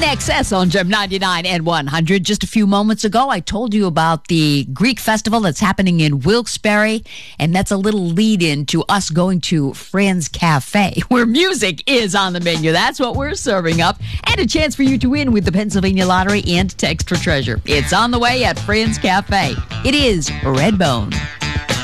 INXS on Gem 99 and 100. Just a few moments ago, I told you about the Greek festival that's happening in Wilkes-Barre, and that's a little lead-in to us going to Franz Cafe, where music is on the menu. That's what we're serving up, and a chance for you to win with the Pennsylvania Lottery and Text for Treasure. It's on the way at Franz Cafe. It is Redbone.